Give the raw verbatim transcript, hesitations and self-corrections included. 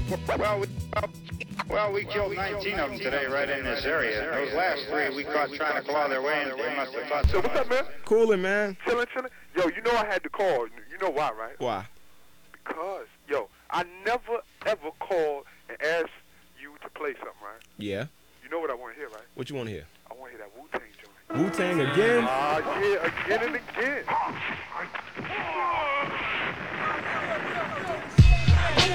Well, we, well, we killed nineteen of them today right in this area. Those last three we caught trying to claw their way in. They must have thought So what's up, man? Coolin', man. Chillin', chillin'. Yo, you know I had to call. You know why, right? Why? Because, yo, I never, ever called and asked you to play something, right? Yeah. You know what I want to hear, right? What you want to hear? I want to hear that Wu-Tang joint. Wu-Tang again? Ah, uh, yeah, again and again.